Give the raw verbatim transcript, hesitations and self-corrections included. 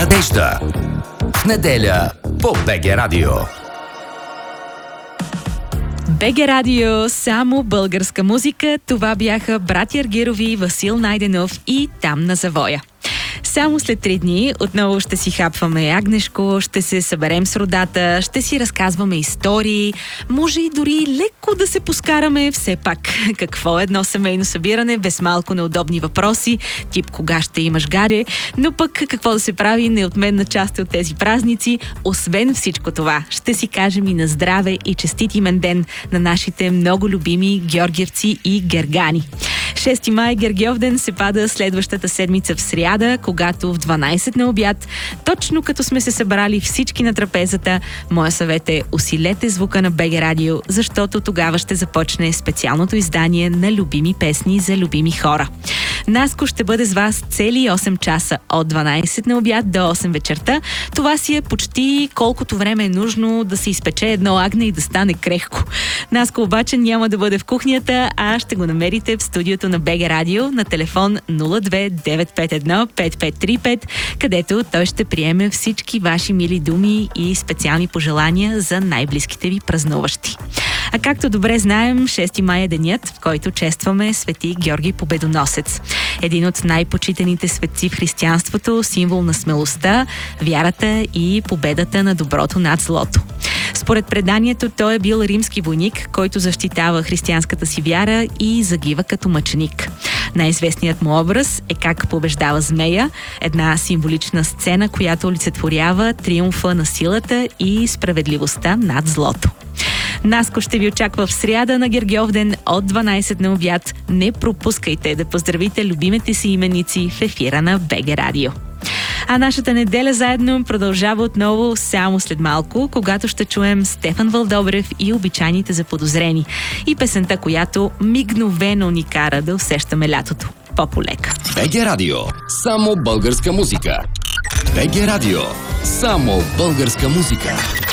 Надежда. В неделя по БГ Радио. БГ Радио, само българска музика. Това бяха братя Аргирови, Васил Найденов и Там на завоя. Само след три дни отново ще си хапваме агнешко, ще се съберем с родата, ще си разказваме истории, може и дори леко да се поскараме. Все пак, какво е едно семейно събиране без малко неудобни въпроси, тип кога ще имаш гаре, но пък какво да се прави неотменна част от тези празници. Освен всичко това, ще си кажем и на здраве и честит имен ден на нашите много любими георгиевци и гергани. шести май, Гергьов ден, се пада следващата седмица в сряда, когато в дванайсет на обяд, точно като сме се събрали всички на трапезата, моя съвет е: усилете звука на БГ Радио, защото тогава ще започне специалното издание на любими песни за любими хора. Наско ще бъде с вас цели осем часа, от дванайсет на обяд до осем вечерта. Това си е почти колкото време е нужно да се изпече едно агне и да стане крехко. Наско обаче няма да бъде в кухнята, а ще го намерите в студиото на БГ Радио на телефон нула две девет пет едно пет пет три пет, където той ще приеме всички ваши мили думи и специални пожелания за най-близките ви празнуващи. А както добре знаем, шести май е денят, в който честваме Свети Георги Победоносец. Един от най-почитаните светци в християнството, символ на смелостта, вярата и победата на доброто над злото. Според преданието, той е бил римски войник, който защитава християнската си вяра и загива като мъченик. Най-известният му образ е как побеждава змея, една символична сцена, която олицетворява триумфа на силата и справедливостта над злото. Наско ще ви очаква в сряда на Гергьов ден от дванайсет на обяд. Не пропускайте да поздравите любимите си именици в ефира на БГ Радио. А нашата неделя заедно продължава отново само след малко, когато ще чуем Стефан Вълдобрев и Обичайните заподозрени. И песента, която мигновено ни кара да усещаме лятото по-полека. БГ Радио. Само българска музика. БГ Радио. Само българска музика.